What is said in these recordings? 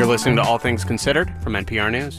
You're listening to All Things Considered from NPR News.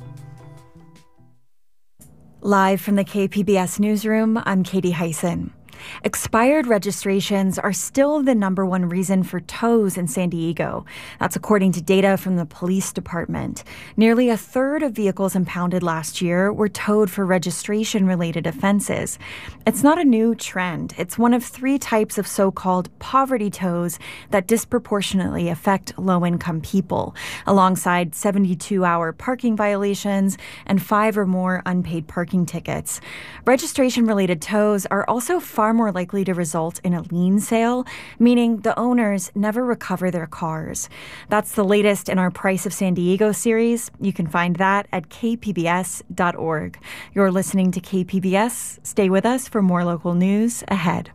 Live from the KPBS newsroom, I'm Katie Hyson. Expired registrations are still the number one reason for tows in San Diego. That's according to data from the police department. Nearly a third of vehicles impounded last year were towed for registration-related offenses. It's not a new trend. It's one of three types of so-called poverty tows that disproportionately affect low-income people, alongside 72-hour parking violations and 5 or more unpaid parking tickets. Registration-related tows are also far more likely to result in a lien sale, meaning the owners never recover their cars. That's the latest in our Price of San Diego series. You can find that at kpbs.org. You're listening to KPBS. Stay with us for more local news ahead.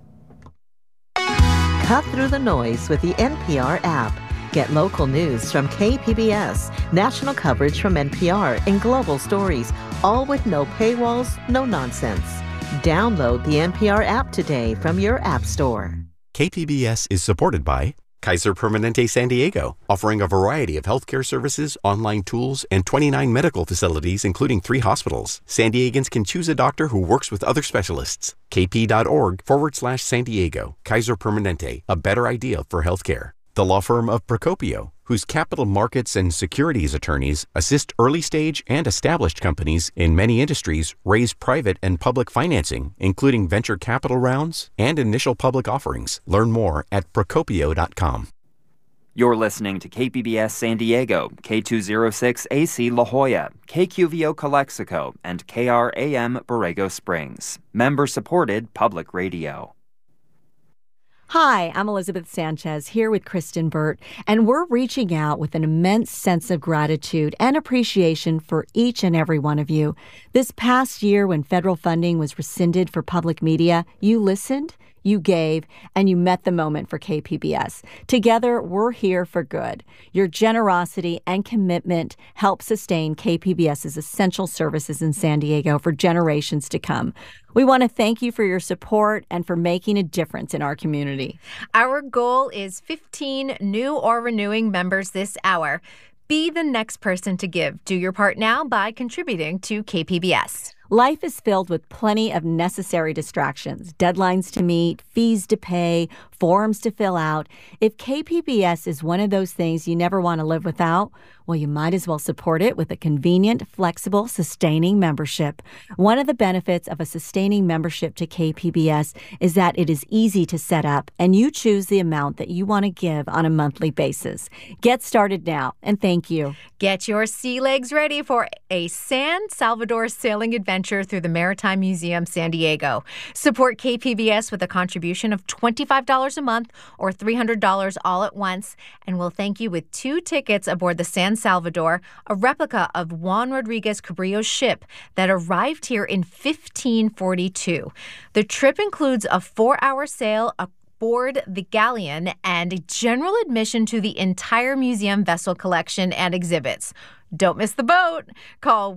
Cut through the noise with the NPR app. Get local news from KPBS, national coverage from NPR, and global stories, all with no paywalls, no nonsense. Download the NPR app today from your app store. KPBS is supported by Kaiser Permanente San Diego, offering a variety of healthcare services, online tools, and 29 medical facilities, including 3 hospitals. San Diegans can choose a doctor who works with other specialists. kp.org/San Diego. Kaiser Permanente, a better idea for healthcare. The law firm of Procopio, whose capital markets and securities attorneys assist early-stage and established companies in many industries raise private and public financing, including venture capital rounds and initial public offerings. Learn more at procopio.com. You're listening to KPBS San Diego, K206AC La Jolla, KQVO Calexico, and KRAM Borrego Springs. Member-supported public radio. Hi, I'm Elizabeth Sanchez here with Kristen Burt, and we're reaching out with an immense sense of gratitude and appreciation for each and every one of you. This past year, when federal funding was rescinded for public media, you listened, you gave, and you met the moment for KPBS. Together, we're here for good. Your generosity and commitment help sustain KPBS's essential services in San Diego for generations to come. We want to thank you for your support and for making a difference in our community. Our goal is 15 new or renewing members this hour. Be the next person to give. Do your part now by contributing to KPBS. Life is filled with plenty of necessary distractions, deadlines to meet, fees to pay, forms to fill out. If KPBS is one of those things you never want to live without, well, you might as well support it with a convenient, flexible, sustaining membership. One of the benefits of a sustaining membership to KPBS is that it is easy to set up, and you choose the amount that you want to give on a monthly basis. Get started now, and thank you. Get your sea legs ready for a San Salvador sailing adventure through the Maritime Museum, San Diego. Support KPBS with a contribution of $25 a month or $300 all at once, and we'll thank you with 2 tickets aboard the San Salvador, a replica of Juan Rodriguez Cabrillo's ship that arrived here in 1542. The trip includes a 4-hour sail aboard the galleon and a general admission to the entire museum vessel collection and exhibits. Don't miss the boat. Call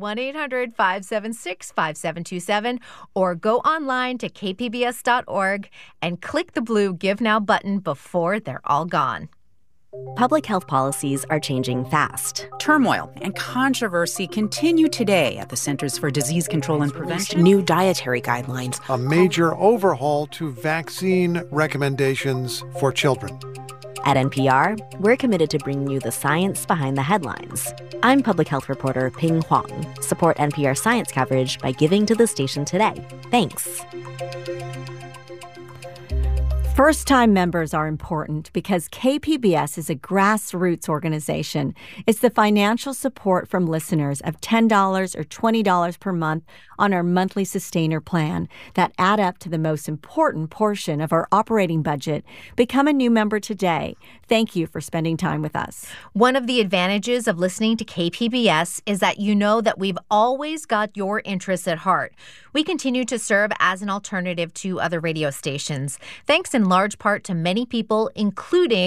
1-800-576-5727 or go online to kpbs.org and click the blue Give Now button before they're all gone. Public health policies are changing fast. Turmoil and controversy continue today at the Centers for Disease Control and Prevention. New dietary guidelines. A major overhaul to vaccine recommendations for children. At NPR, we're committed to bringing you the science behind the headlines. I'm public health reporter Ping Huang. Support NPR science coverage by giving to the station today. Thanks. First-time members are important because KPBS is a grassroots organization. It's the financial support from listeners of $10 or $20 per month on our monthly sustainer plan that add up to the most important portion of our operating budget. Become a new member today. Thank you for spending time with us. One of the advantages of listening to KPBS is that you know that we've always got your interests at heart. We continue to serve as an alternative to other radio stations, thanks in large part to many people, including